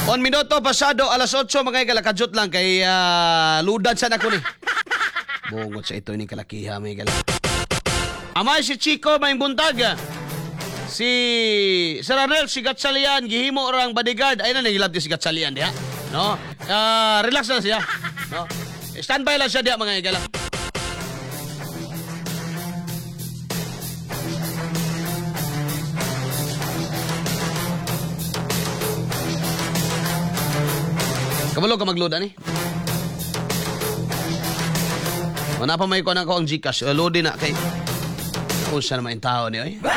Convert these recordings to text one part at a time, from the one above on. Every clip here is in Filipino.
1 minuto pasado alas 8 mga igala, kadyot lang kay ludan sa nako ni. Bungot sa ito ni kalakiha mga igala. Amay si Chico may buntag. Si Sir Arnel, si Gatsalian, gihimo orang bodyguard. Ay na nagilap di si Gatsalian diha. No? Relax na siya. No? Standby lang siya diha mga igala. Kabalo ka magload ani? Wala pa may kuha na ko ang Gcash. Load na kay... Kung siya naman yung tao niyo eh.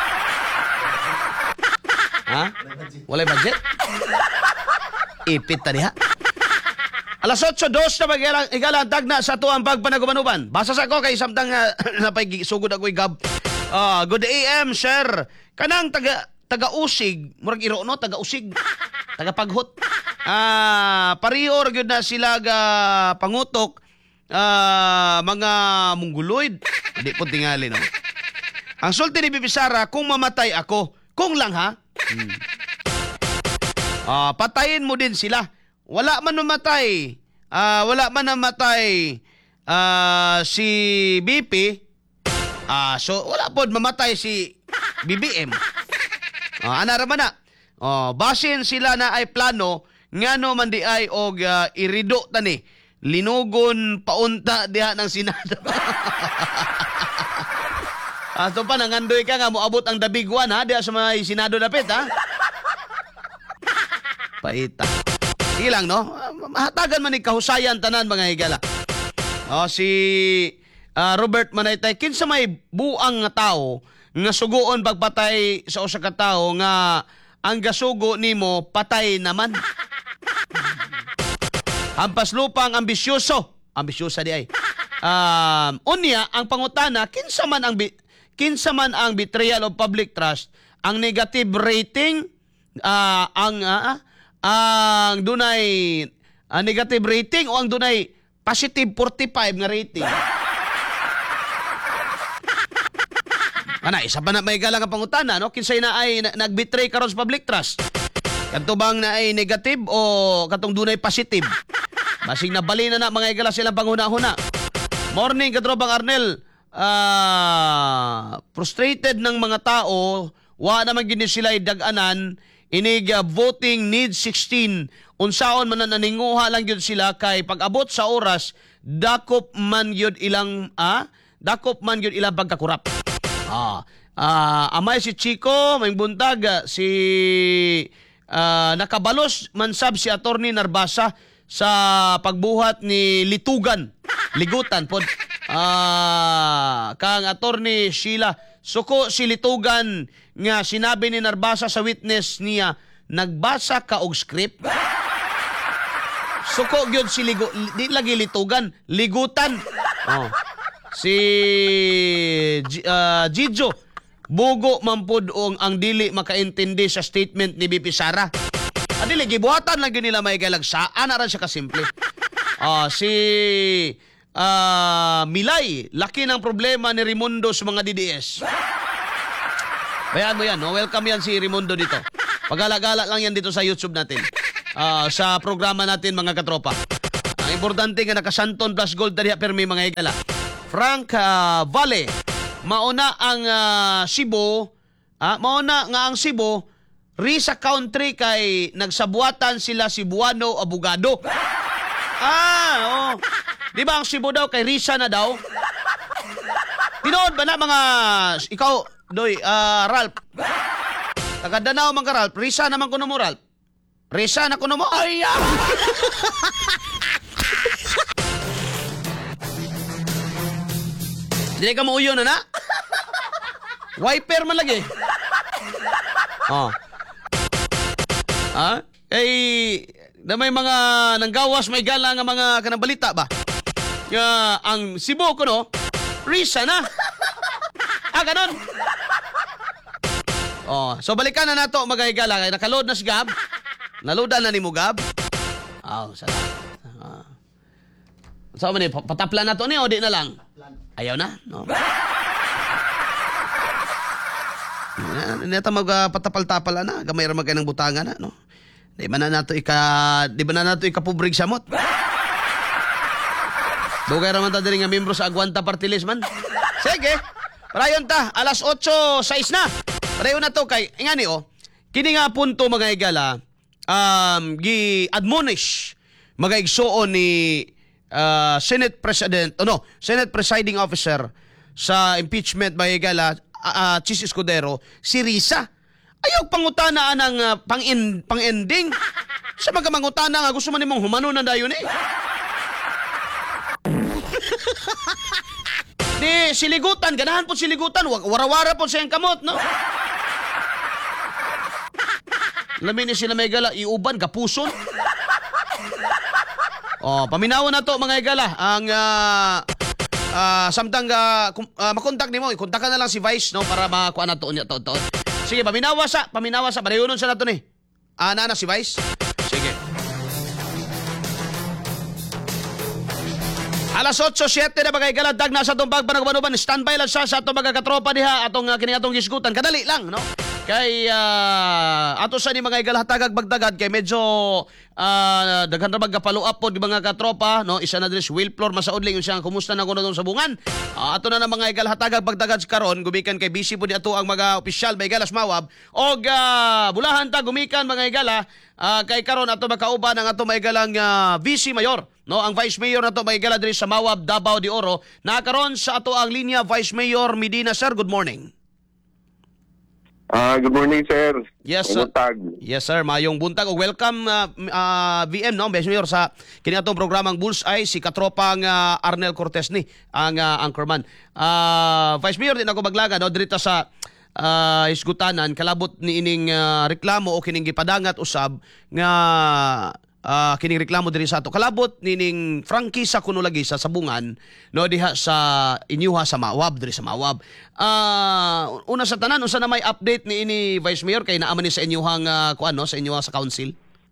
Ha? Walay budget? Ipit ta niya. Alas 8:02 na igalantag na sa tuwang pagpanagumanuban. Basa sa ko kay samtang napay sugod ako igab. Good AM, sir. Kanang taga-usig. Murag iro no, taga-usig. Taga-paghot. Pariyo gyud na sila ga pangutok mga mongguloid. Di po tingali no. Ang sulti ni Bibi Sara, kung mamatay ako, kung lang ha. Patayin mo din sila. Wala man namatay. Si BP. So wala pod mamatay si BBM. Ana ra man na. Basin sila na ay plano ngano man di ay og irido tani linugon paunta diha ng Senado. Ato pa nangandoy ka nga moabot ang the big one ha diha sa may Senado dapit ha. Paita. Ilang no? Mahatagan man ni kahusayan tanan mga higala. Si Robert Manaytay kinsa may buang nga tawo nga suguon pagpatay sa usa ka tawo nga ang gasugo nimo patay naman. Hampas lupang ambisyoso. Ambisyosa di ay. Unya ang pangutana kinsa man ang betrayal of public trust, ang negative rating, ang dunay negative rating o ang dunay positive 45 nga rating. Isa pa na may galang ang pangutana, no? Kinsay na ay nagbetray karon sa public trust. Kanto bang na ay negative o katong dunay positive? Basig na bali na mga igala silang panghuna-huna. Morning, katrobang Arnel. Frustrated ng mga tao, wa naman gini sila dag-anan, inig voting need 16. Unsaon man naninguha lang yun sila kay pag-abot sa oras, dakop man yun ilang pagkakurap. Amay si Chico, may buntag, si nakabalos mansab si Attorney Narbasa sa pagbuhat ni Ligutan pod. Kang Attorney Sheila, suko si Litugan nga sinabi ni Narbasa sa witness niya, nagbasa ka og script. Suko gyud si di lagi Litugan, Ligutan. Si Gijo, bugo mampud ang dili makaintindi sa statement ni BP Sara. Adili gibuhatan lang gyud nila may galagsaan ara siya kasimple. Si Milay, laki ng problema ni Raimundo sa mga DDS. Bayan mo yan, no? Welcome yan si Raimundo dito. Pagala-gala lang yan dito sa YouTube natin. Sa programa natin mga katropa. Ang importante nga nakasanton plus gold dali permi mga higala. Frank Vale, mauna ang Cebu, mauna nga ang Cebu, Risa Country kay nagsabuatan sila Cebuano abogado. Di ba ang Cebu daw kay Risa na daw? Tinood ba na mga ikaw, Doy, Ralph? Taga-Danao man ka, Ralph. Risa naman kuno mo, Ralph. Risa na kuno mo. Ay, Hindi ka mauyo na. Wiper man lagi. Na may mga nanggawas, may gala nga mga kanabalita ba? Ang Cebu ko, no? Risa na. Ganon. So balikan na nato mga higala. Kaya nakaload na si Gab. Naloadan na ni mo, Gab. Salamat. So man pataplan na to ni o di na lang? Ayaw na? No? Neta magpatapal-tapal na. Gamay ramag kayo ng butangan na, no? Di ba na nato ikapubrig samot? Dugay raman ta diri nga membro sa Aguanta Party List man. Sige. Parayon ta, alas 8:06 na. Parayon na to kay ingani kini nga punto mga igala, gi-admonish mga igsuon ni Senate Presiding Officer sa impeachment mga igala, Chis Escudero, si Risa. Ayaw pangutana ng pang-ending. Sa mga mangutana nga gusto man nimong humano na dayon Di siligutan, ganahan po siligutan, warawara po siyang kamot, no? Lamin ni sila may gala, iuban, kapuson. Paminawan na to mga igala. Ang samtang makontak nimo, ikontakan na lang si Vice, no, para makakuha na to unya taon. Sige, paminawa sa, barayunon sa nato ni. Na si Vice. Sige. Alas 8:07 na mga igaladag na sa itong pagpanagbanuban. Standby lang siya sa itong mga katropa niya atong kiniatong gisgutan. Kadali lang, no? Kay ato sa ni mga igalahatagag bagdagad kay medyo daghan ra magka-follow up po di mga katropa, no? Isa na diri si Wilflor Masaudling siya kumusta na kuno sa bungan. Ato na mga igalahatagag bagdagad karon gumikan kay busy po di ato ang mga opisyal mga igalas mawab og bulahan ta gumikan mga igala kay karon ato makauban ang ato maigalang VC Mayor, no, ang Vice Mayor nato maigala diri sa Mawab, Davao de Oro. Nakaron sa ato ang linya Vice Mayor Medina. Sir, good morning. Good morning, sir. Yes, sir. Buntag. Yes, sir. Mayong buntag o welcome VM, no, Vice Mayor sa kini atong programang Bullseye si katropang Arnel Cortez ni ang anchorman. Vice Mayor din ako maglaga, no, diri ta sa isgutanan kalabot ni ining reklamo o kining gipadangat usab nga kining reklamo diri sa ato kalabot nining franchise kuno lagi sa sabungan, no, diha sa inyuha sa Mawab diri sa Mawab. Una sa tanan unsa na may update ni ini Vice Mayor kay naaman ni sa inyuhang kuan, no, sa inyuha sa council?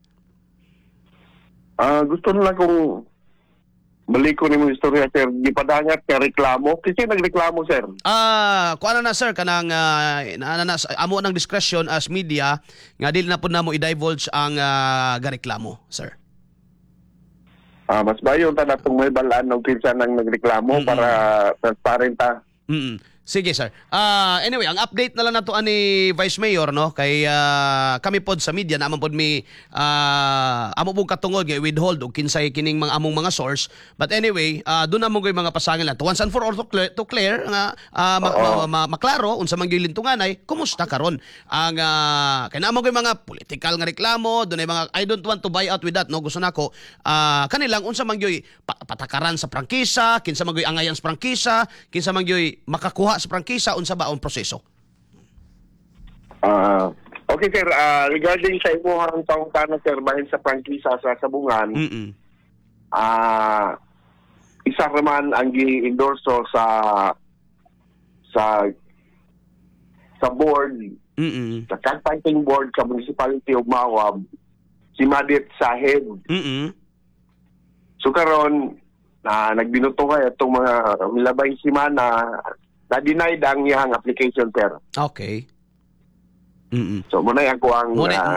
Gusto na lang kung balik ko ni mo istorya, sir. Gipadangat ka reklamo. Kasi nagreklamo, sir. Kuan na sir kanang amo ng discretion as media nga dili na pud namo i-divulge ang gareklamo, sir. Mas bayon ta natong may balaan ng pinsan nang nagreklamo para transparent ta. Sige, sir. Anyway, ang update na lang nato ani Vice Mayor, no, kay kami pod sa media naman pod mi amo pong katungod nga withhold og kinsay kining mga among mga source. But anyway, doon na mo mga pasangil lang. Once and for all to clear nga maklaro unsa man gyud lintungan ay kumusta karon ang kay namo mga political nga reklamo, doon ay mga I don't want to buy out with that, no. Gusto nako kanilang unsa man gyud patakaran sa prangkisa, kinsa man gyud angayan sa prangkisa, kinsa man gyud makakuha sa prangkisa, unsa ba ang proseso? Okay, sir. Regarding sa imuhang pangutana, sir, bahin sa prangkisa sa sabungan, isa naman ang gi-endorso sa board, sa Fighting Board sa Municipality of Mawab, si Madit Sahid. So karon nagbinuto kay itong mga milabay simana na-denied ang iyang application, sir. Okay. So muna ako ang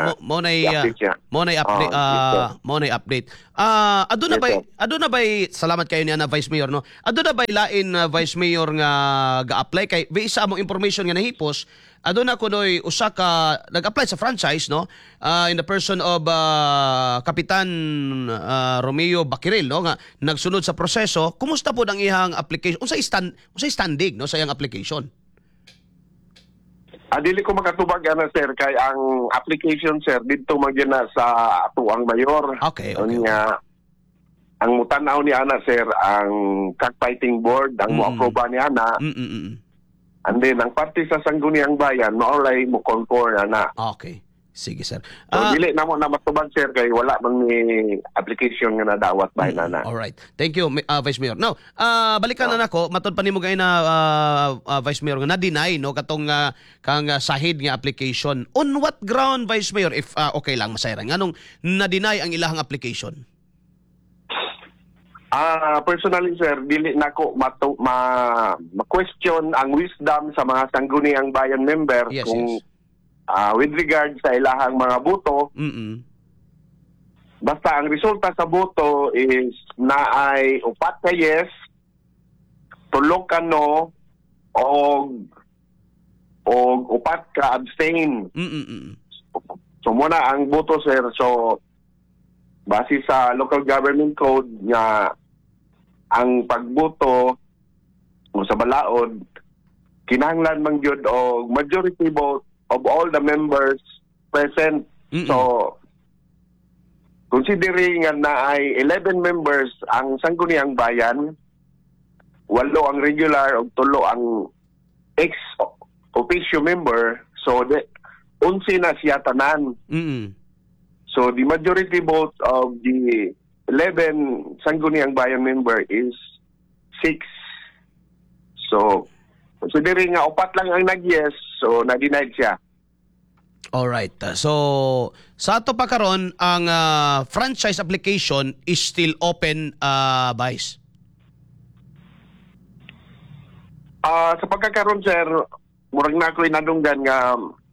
update. Aduna bay salamat kayo niya na Vice Mayor, no. Aduna bay lain Vice Mayor nga ga-apply kay isa among information nga nahipos. Aduna kunoy usa ka nag-apply sa franchise, no, in the person of Kapitan Romeo Bakiril, no, nga nagsunod sa proseso. Kumusta po ang iyang application? Unsay standing, no, sa iyang application? Dili ko makatubag ana, sir, kay ang application, sir, dito magyana sa ato ang mayor. Okay. Ang mutanaw ni ana, sir, ang Cockfighting Board ang mo-aproba ni ana. And then ang parte sa Sangguniang Bayan maulay mo concur ana. Okay. Sige, sir. So, dili na mo na matubag, sir, kay wala man ni application nga nadawat by nana. All right. Thank you, Vice Mayor. Now, balikan na nako, matod pa nimo gay na Vice Mayor nga na-deny, no, katong kang sahid nga application. On what ground, Vice Mayor, if okay lang masayran, nganong na-deny ang ilahang application? Personally, sir, dili nako ma-question ang wisdom sa mga Sangguniang Bayan member, yes, kung with regard sa ilahang mga buto basta ang resulta sa boto is naay 4 ka yes, 3 ka no, o 4 ka abstain. So muna ang boto, sir. So base sa local government code nga ang pagboto o sa balaod kinahanglan man gyud og majority vote of all the members present. So considering nga na ay 11 members ang sangguniang bayan, 8 ang regular ug 3 ang ex officio member, so 11 na siya tanan. So the majority vote of the 11 sangguniang bayan member is 6. So considering nga 4 lang ang nag-yes, so na-denied siya. Alright. So, sa ato pa karon ang franchise application is still open, Vice? Sa pagkakaroon, sir, murag na ako'y nadunggan nga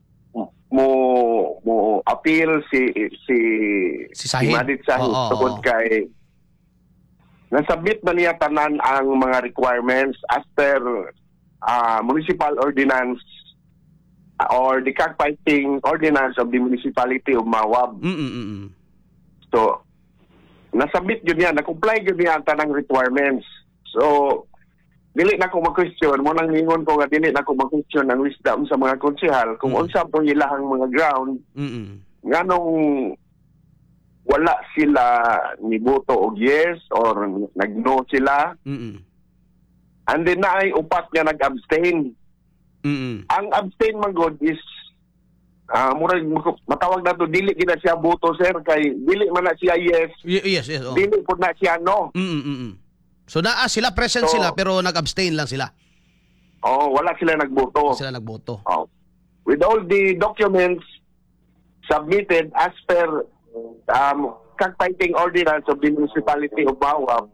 mo appeal si Sahid. Madit Sahid tungkol kay nasabit na niya tanan ang mga requirements as per municipal ordinance or the cockfighting ordinance of the municipality of Mawab. So, nasabit yun yan, na-comply yun yan ang tanang requirements. So, dili na ko mag-question, mo nang ningon ko nga dili na ko mag-question ang wisdom sa mga konsehal kung unsa po ilahang mga ground nganong wala sila ni boto og yes or nag-no sila. And then naay 4 nga nag-abstain. Ang abstain man god is murag matawag na to dili gina siya boto, sir, kay dili man na siya yes. Yes. Dili pud na siya no. So naa sila present sila pero nag-abstain lang sila. Wala sila nagboto. Sila nagboto. With all the documents submitted as per cockfighting ordinance of the municipality of Mawab.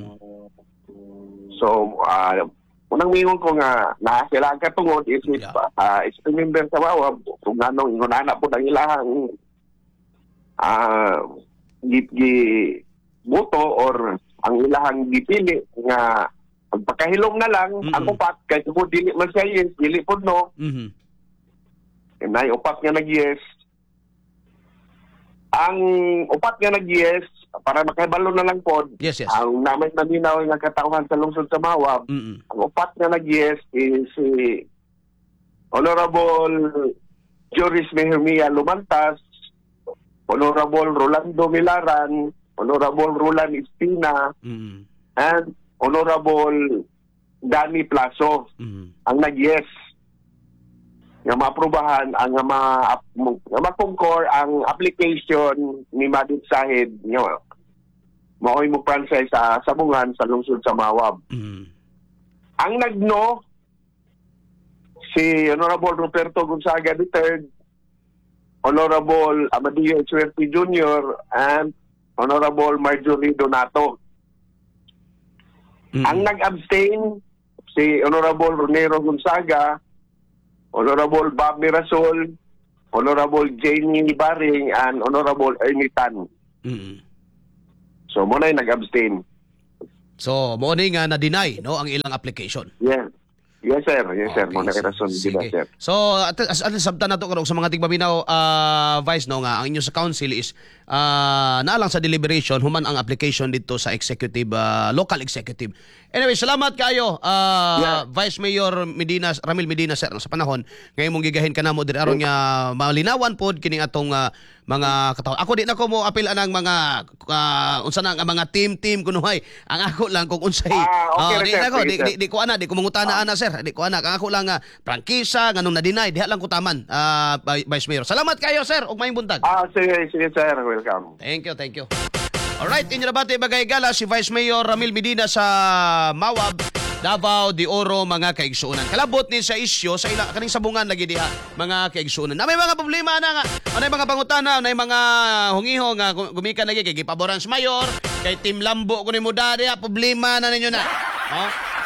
So unang mingon ko nga na sila katungod is member sa Mawab kung anong ingonana po ang ilahang boto or ang ilahang gipili nga pagpakahilom na lang ang 4 kay kung dili man siya yes, dili po no. Nay 4 nga nag-yes. Ang 4 nga nag-yes para makahibalo na lang po. Yes. Ang namin naminaw nga katauhan sa lungsod sa Mawab. Ang 4 nga nag-yes is si Honorable Joris Mejumia Lumantas, Honorable Rolando Milaran, Honorable Roland Espina, and Honorable Danny Plaso ang nag-yes nga maaprubahan ang ma-concur ang application ni Madit Sahid nga maoy mo franchise sa Sabungan sa lungsod sa Mawab. Ang nagno si Honorable Roberto Gonzaga III, Honorable Amadio Suerte Jr., and Honorable Marjorie Donato. Ang nag-abstain si Honorable Ronero Gonzaga, Honorable Bob Mirasol, Honorable Jamie Baring, and Honorable Ernie Tan. So muna yung nag-abstain. So mo ni nga na-deny no ang ilang application. Yes, sir. Okay, Muna rason sige. sir. So, at sabta na to karong sa mga tigbaminaw, Vice, no, nga, ang inyo sa council is, naalang sa deliberation, human ang application dito sa executive, local executive. Anyway, salamat kayo, Vice Mayor Ramil Medina, sir, sa panahon. Ngayon mong gigahin ka na mo, din aron nga malinawan po, kining atong mga katao. Ako di na ko mo apil anang mga, unsa na nga mga team kunuhay. Ang ako lang kung unsay. Di ko mangutana ana, sir. Di ko anak. Ang ako lang prangkisa, nganong na-deny. Diha lang ko taman, Vice Mayor. Salamat kayo, sir. Ug maayong buntag. Sige, sir. Welcome. Thank you. Alright, inyo na bati bagay gala si Vice Mayor Ramil Medina sa Mawab, Davao de Oro, mga kaigsuunan. Kalabot ni sa isyo sa kaning Sabungan lagi diha, mga kaigsuunan. Na may mga problema na nga, anay mga pangutana, anay mga hungiho nga gumikan lagi kay gipaboran sa mayor, kay Team Lambo kunin mo dadi, problema na ninyo na.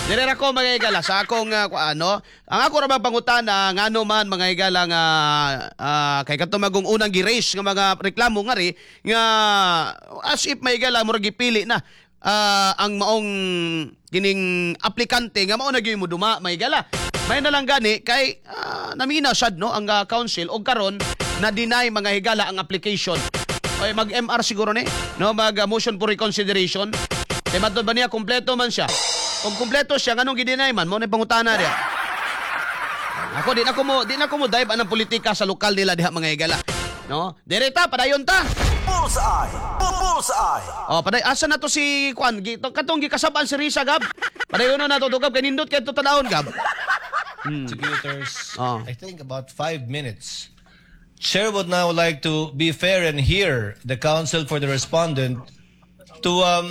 Dire ko mga higala sa akong ano, ang ako ra bang pangutana ngano man mga higala nga kay katumagong unang gi-raise nga mga reklamo nga ri nga as if may higala mo gipili na ang maong kining aplikante nga mao na gyud mo duma may higala. May na lang gani kay namina sad no ang council og karon na deny mga higala ang application. Oy mag-MR siguro ni no mag motion for reconsideration. Kay matod ba niya kompleto man siya? Kung kompleto siya nganong gidinay man mo ni pangutana diha. Ako di na ko mo dive anang politika sa lokal nila diha mga higala. No? Direta padayon ta. Bullseye! Bullseye! Oh, paday asa na to si Kwan? Katong gikasabaan si Risa Gab. Padayon na to Gab kay nindot kay to tanawon Gab. Prosecutors, Oh. I think about 5 minutes. Chair would now like to be fair and hear the counsel for the respondent to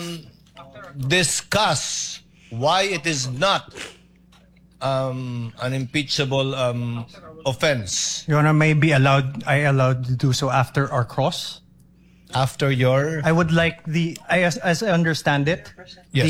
discuss why it is not an impeachable offense Your Honor, I allowed to do so after our cross? after your... I would like as I understand it, Yes.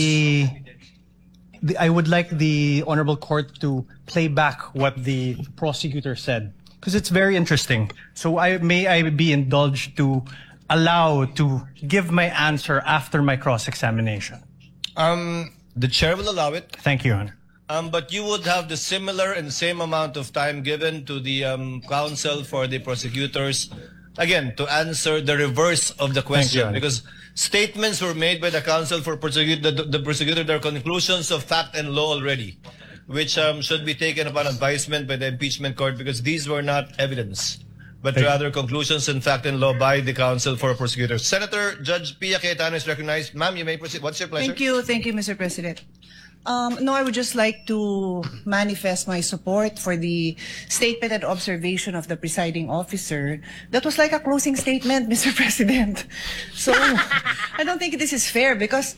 I would like the Honorable Court to play back what the prosecutor said. Because it's very interesting. So may I be indulged to allow to give my answer after my cross-examination? The chair will allow it. Thank you, Your Honor. But you would have the similar and same amount of time given to the counsel for the prosecutors, again, to answer the reverse of the question. Honor. Because statements were made by the counsel for the prosecutor, their conclusions of fact and law already, which should be taken upon advisement by the impeachment court, because these were not evidence, but rather conclusions in fact and law by the counsel for prosecutors. Senator Judge Pia Cayetano is recognized. Ma'am, you may proceed. What's your pleasure? Thank you, Mr. President. No, I would just like to manifest my support for the statement and observation of the presiding officer. That was like a closing statement, Mr. President. So, I don't think this is fair because,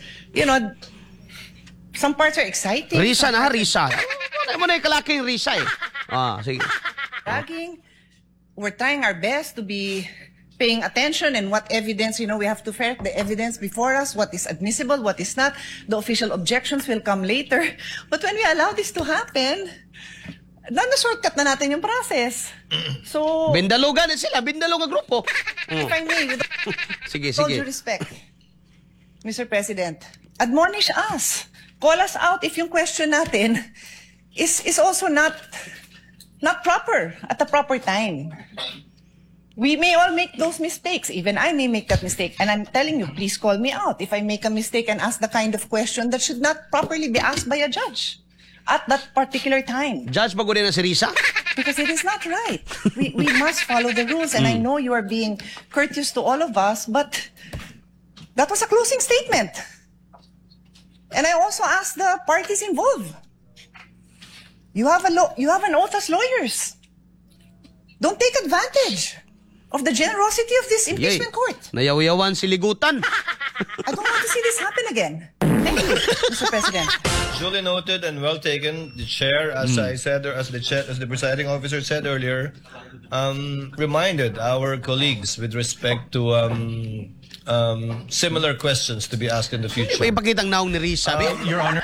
some parts are exciting. Risa na Risa. Ano mo na yung kalaking Risa eh. Sige. Bragging. We're trying our best to be paying attention and what evidence, we have to ferret the evidence before us, what is admissible, what is not. The official objections will come later. But when we allow this to happen, na-shortcut na natin yung process. So, Bindalugan na sila, bindalugan grupo. if I may, with Sige, all due sige. respect, Mr. President, admonish us. Call us out if yung question natin is also not proper at the proper time. We may all make those mistakes. Even I may make that mistake. And I'm telling you, please call me out if I make a mistake and ask the kind of question that should not properly be asked by a judge at that particular time. Judge bago din na si Risa? Because it is not right. We must follow the rules. And I know you are being courteous to all of us, but that was a closing statement. And I also asked the parties involved. You have an oath as lawyers. Don't take advantage of the generosity of this impeachment court. Nayaw-yawan si Ligutan. I don't want to see this happen again. Thank you, Mr. President. Duly noted and well taken. The chair, as I said, or as the presiding officer said earlier, reminded our colleagues with respect to similar questions to be asked in the future. May ipakitang naong ni Risa. Your Honor,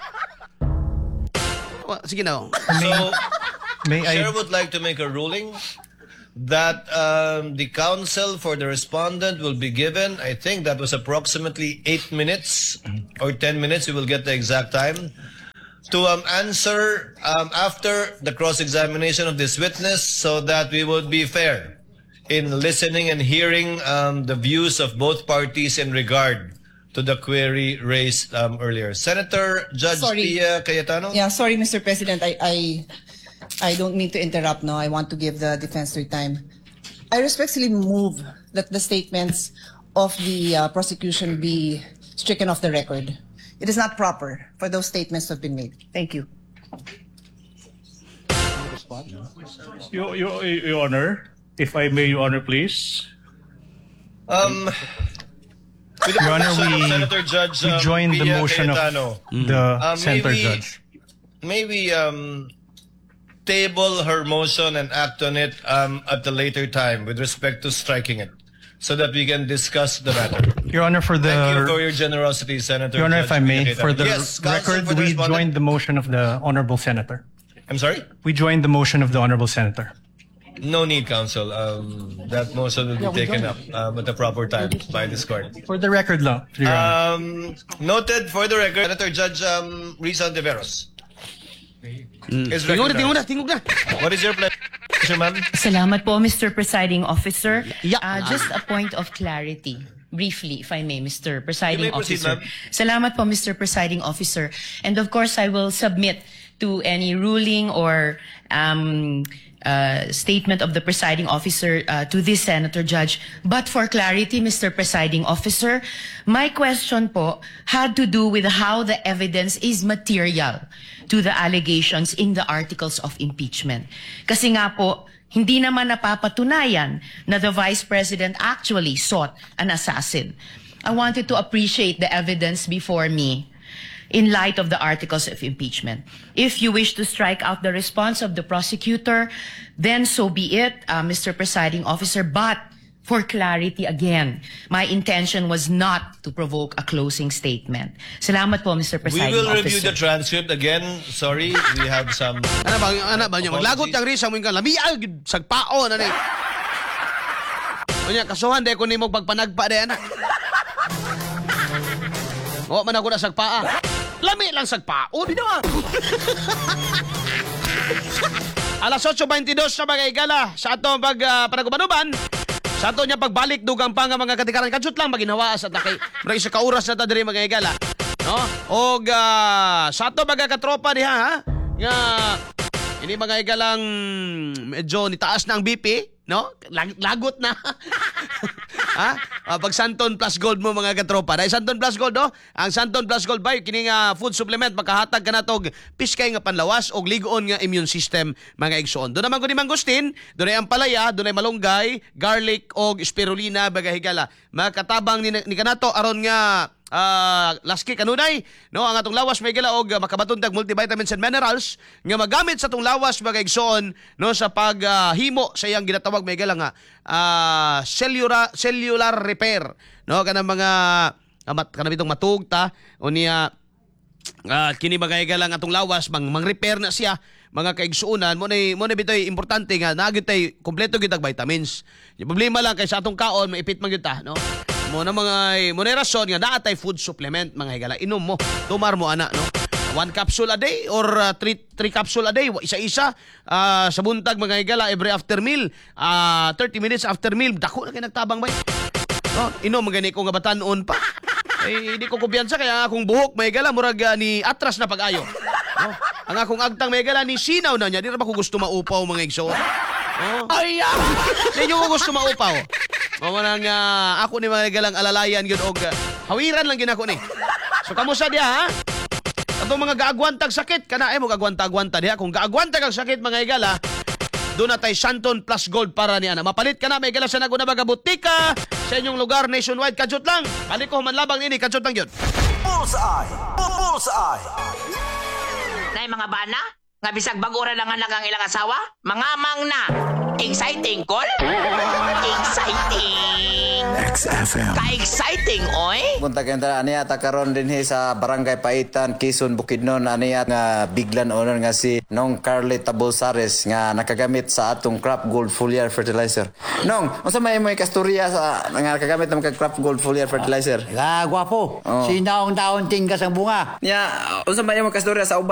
Sige na. So, may chair I... would like to make a ruling that the counsel for the respondent will be given, I think that was approximately 8 minutes or 10 minutes, we will get the exact time, to answer after the cross-examination of this witness so that we would be fair in listening and hearing the views of both parties in regard to the query raised earlier. Senator Judge Sorry. Pia Cayetano? Yeah, sorry, Mr. President. I don't mean to interrupt now. I want to give the defense their time. I respectfully move that the statements of the prosecution be stricken off the record. It is not proper for those statements to have been made. Thank you. Your Honor, if I may, Your Honor, please. With the Your Honor, permission of we Senator Judge we join the Pia motion of Cayetano, the center judge. May we table her motion and act on it at a later time with respect to striking it, so that we can discuss the matter. Your Honor, for Thank you for the your generosity, Senator. Your Honor, if Judge I may, Pinakita. for the Yes, counsel record, for the we respondent. joined the motion of the honorable senator. I'm sorry? We joined the motion of the honorable senator. No need, counsel. That motion will be taken up at the proper time by this court. For the record, lang, Your Honor. Noted for the record, Senator Judge Rizal de Veros. Is Tingog recognized. na. What is your pleasure, ma'am? Salamat po, Mr. Presiding Officer. Yeah. Just a point of clarity. Briefly, if I may, Mr. Presiding You may proceed, Officer. ma'am. Salamat po, Mr. Presiding Officer. And of course, I will submit to any ruling or statement of the presiding officer to this Senator Judge. But for clarity, Mr. Presiding Officer, my question po had to do with how the evidence is material to the allegations in the articles of impeachment. Kasi nga po, hindi naman napapatunayan na the Vice President actually sought an assassin. I wanted to appreciate the evidence before me in light of the articles of impeachment. If you wish to strike out the response of the prosecutor, then so be it, Mr. Presiding Officer. But for clarity again, my intention was not to provoke a closing statement. Salamat po, Mr. We Presiding will Officer. review the transcript again. Sorry, we have some. Ana ba niya maglagot yang risa mo yung lamiag sagpaon ani. Unya kasuhan de ko nimo pagpanagpa de ana. O man ako na sagpaa. Lami lang sagpaon. Alas 8:22 na mga igala sa atong panagubanuban. Sa ato niya pagbalik dugang pa nga mga katikaran kadjut lang maginhawa sa takay. Mura isa ka oras na ta diri mga igala. No? Og sa ato mga katropa diha ha. Nga ini mga igalang medyo nitaas na ang BP, no? Lagot na. Ha? Pag Santon Plus Gold mo mga katropa. Dahil Santon Plus Gold, no? Ang Santon Plus Gold ba, kining food supplement, makahatag ka na tog piskay nga panlawas o ligon nga immune system mga igsoon. Doon naman ko ni Mangustin, doon ay ampalaya, doon ay malunggay, garlic o spirulina, bagahigala. Makatabang ni kanato aron nga laski kanunay no ang atong lawas may gala og makabatuntag multivitamins and minerals nga magamit sa atong lawas mga igsoon no sa paghimo sa iyang ginatawag may gala nga cellular repair no kanang mga kanang bitong matugta o niya kini mga gala nga atong lawas mang-repair na siya mga kaigsuunan mo na bitoy importante nga naagit tay kompleto gyud ang vitamins. Yung problema lang kay sa atong kaon maipit man gyud ta no. Mo na mga rason nga naatay food supplement mga higala inom mo tumar mo ana no 1 capsule a day or 3 capsule a day isa-isa sa buntag mga higala every after meal 30 minutes after meal dako na kay nagtabang bay no inom magani ko nga batan-on pa di ko kumpiyansa kaya akong buhok may higala murag ni atras na pag-ayo no ang akong agtang may higala ni sinaw na niya di ra ba ko gusto maupaw mga igso ay di ko gusto maupaw. Mamanang ako ni mga galang alalayan yun og hawiran lang ginako ni. So kamusta diha ha? Atong mga gaagwantag sakit kana mo gaagwanta-agwanta diha kung gaagwanta kag sakit mga igala doon na tay Santon Plus Gold para niya na mapalit ka na may igala sa naguna baga butika sa inyong lugar nationwide kadjut lang. Balik ko manlabang nini kadjut lang yun. Bullseye! Bullseye! Nay mga bana, nga bisag bagura lang ang lagang ilang asawa, mangamang na. Exciting, call? Exciting! XFM. Ka-exciting, oy! Punta kenta aniya takaron din sa Barangay Paitan, Quezon, Bukidnon aniya nga biglan owner nga si Nong Carly Tabulsares nga nakagamit sa atong Crop Gold Foliar Fertilizer. Nong, unsa may kasturya sa nga nakagamit ng Crop Gold Foliar Fertilizer? Gwapo. Oh. Sinaong daon tinggas ang bunga. Nya, unsa may kasturya sa